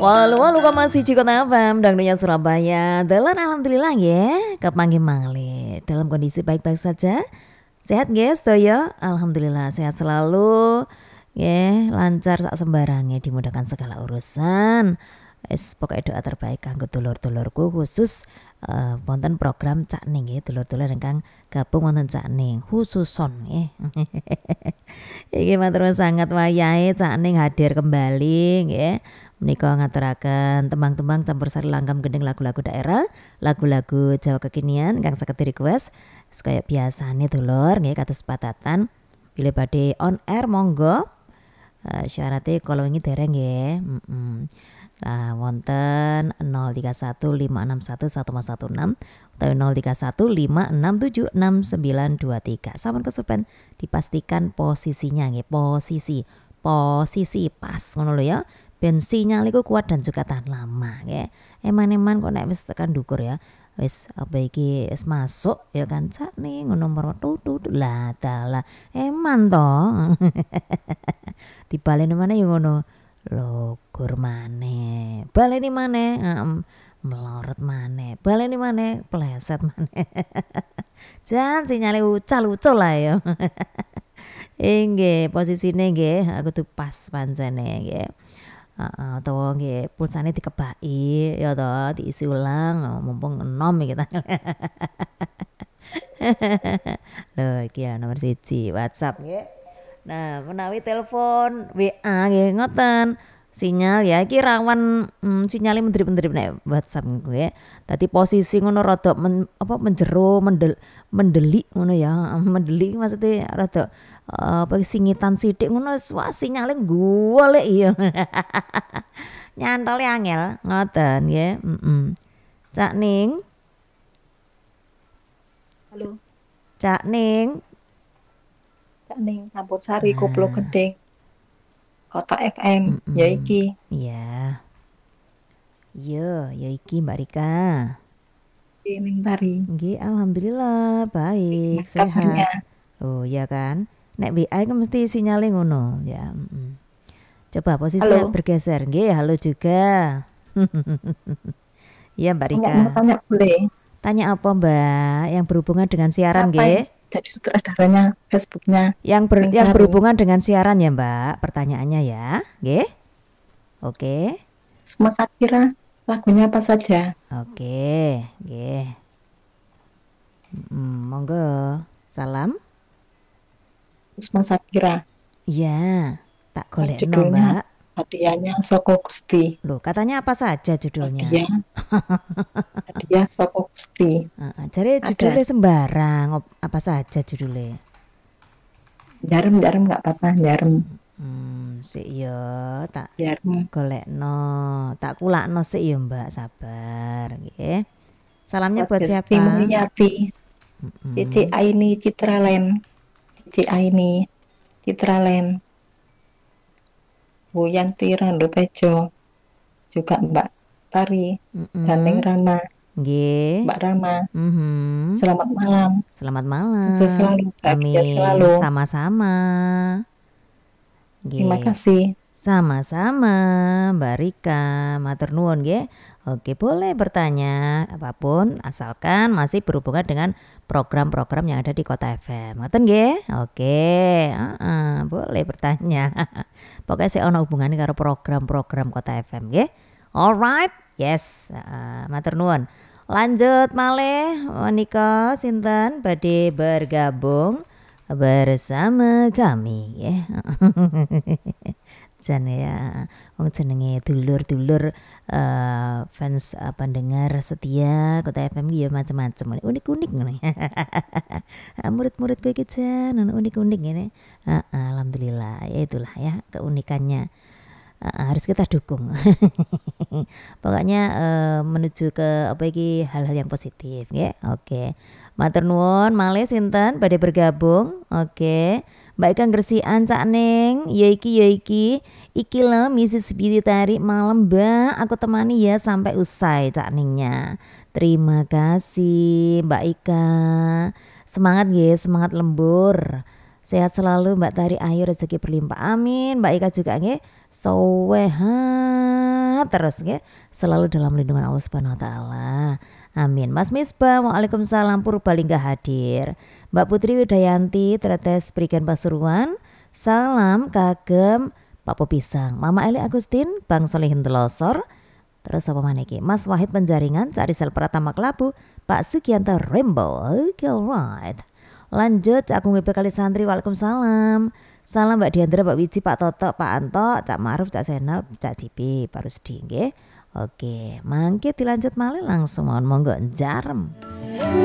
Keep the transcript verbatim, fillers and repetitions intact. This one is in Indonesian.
Walu walu masih Cikot F M Dangdunya Surabaya. Dalam alhamdulillah ya, kepanggih mangli dalam kondisi baik-baik saja. Sehat guys, Toyo. Alhamdulillah sehat selalu. Ya, lancar sak sembarangnya, dimudahkan segala urusan. Es pokoknya doa terbaik kanggo dulur-dulurku khusus uh, wonten program Cak Ning nggih, dulur-dulur ingkang gabung wonten Cak Ning khususon nggih. Iki matur sangat wayahe Cak Ning hadir kembali nggih. Menika ngaturaken tembang-tembang campur sari langgam gending lagu-lagu daerah, lagu-lagu Jawa kekinian kang saged request kaya biasane dulur nggih kados padatan bilih badhe on air monggo. Uh, syaratnya kalau ini dereng nggih. Heeh. Nah, wonten nol tiga satu lima enam satu satu satu enam atau nol tiga satu lima enam tujuh enam sembilan dua tiga. Sampun kesupen dipastikan posisinya nggih, posisi. Posisi pas ngono lho ya. Ben sinyal iku kuat dan juga tahan lama nggih. Eman-eman kok nek wis tekan ndukur ya. Wis apa iki wis masuk ya kan Cak nih ngono nomor tutut lah dalah. Eman to. Dibalen mana ya ngono. Logur maneh, baleni maneh, um, melorot maneh, baleni maneh, pleset maneh. Jan sinyale ucal-ucul lah ya. Inggih, posisine nggih aku tuh pas pancene nggih. Heeh, utawa nggih pulsane dikebaki ya toh, diisi ulang mumpung enom iki ta. Lho iki ya nomor siji WhatsApp nggih. Nah, menawi telepon W A nggih ngoten. Sinyal ya iki rawan hmm, sinyale mendrip-mendrip nek WhatsApp gue. Dadi posisi ngono rada men, apa menjero, mendel, mendelik ngono ya. Mendelik maksudnya rada uh, apa singitan sithik ngono wah sinyale golek ya. Nyantole angel ngoten nggih. Heeh. Cak Ning. Halo. Cak Ning. Ning campur sari koplo gending Kota F M. Mm-mm. Ya iki. Iya. Yo, ya iki Mbak Rika. Ning tari. Nggih, alhamdulillah baik, sehat. Kabarnya. Oh, ya kan. Nek W A kan mesti sinyale ngono, ya. Mm-mm. Coba posisi bergeser. Nggih, halo juga. Iya, Mbak Rika. Tanya, tanya boleh. Tanya apa, Mbak? Yang berhubungan dengan siaran, nggih? Jadi sutradaranya Facebooknya yang ber, yang berhubungan dengan siaran ya Mbak, pertanyaannya ya, nggih? Oke. Mas Sakira lagunya apa saja? Oke, nggih. Hmm, monggo. Salam. Mas Sakira. Iya, tak golekno Mbak. Hadiahnya Soko Gusti. Loh, katanya apa saja judulnya? Hadiah. Hadiah Soko Gusti. Heeh, jare judulnya sembarang, apa saja judulnya? Jarem-jarem enggak apa-apa, jarem. Hmm, sik yo tak jarem golekno, tak kulakno sik yo Mbak, sabar nggih. Salamnya buat siapa? Gusti Mulyati. Mm-hmm. Cici Aini Citralen. Cici Aini Citralen. Bu Yanti Rando Tejo, juga Mbak Tari, mm-hmm. dan Neng Rama, nggih, Mbak Rama, mm-hmm. selamat malam, selamat malam, sukses selalu, bahagia selalu, sama-sama, terima kasih, sama-sama Mbak Rika, matur nuwun nggih. Oke, boleh bertanya apapun asalkan masih berhubungan dengan program-program yang ada di Kota F M. Ngoten nggih? Oke, uh-uh, boleh bertanya. Pokoknya saya ono hubungannya karo program-program Kota F M nggih. Alright, yes. Uh, matur nuwun. Lanjut malih menika sinten badhe bergabung bersama kami ya. Jan ya, wong jenenge dulur-dulur uh, fans uh, pendengar setia Kota F M ya macam-macam unik-unik ngene. Murid-murid kowe iki jan unik-unik ngene. Uh, alhamdulillah ya itulah ya keunikannya. Uh, harus kita dukung. Pokoknya uh, menuju ke apa iki hal-hal yang positif nggih. Oke. Okay. Matur nuwun malih sinten badhe bergabung. Oke. Okay. Mbak Ika Gresian Cak Ning, ya iki ya iki, iki lho misi Beauty Tari malam Mbak, aku temani ya sampai usai Cak Ningnya. Terima kasih Mbak Ika, semangat ya, semangat lembur, sehat selalu Mbak Tari, ayo rezeki berlimpah, amin. Mbak Ika juga nggih, sehat sehat terus nggih, selalu dalam lindungan Allah Subhanahu wa taala. Amin. Mas Misbah, waalaikumsalam, Purbalingga hadir. Mbak Putri Widayanti, Tretes Prigen Pasuruan, salam kagem Pak Popisang. Mama Eli Agustin, Bang Solihin Telosor. Terus apa mana iki? Mas Wahid Penjaringan, Cari Sel Pratama Kelabu, Pak Sugianto Rembo. Oke, okay, alright. Lanjut, Cak Agung W P Kali Santri, waalaikumsalam. Salam Mbak Diandra, Mbak Wiji, Pak Toto, Pak Anto, Cak Maruf, Cak Senal, Cak Cipi, Pak Rusdi nggih. Oke, mangke dilanjut malih langsung mohon monggo jarem.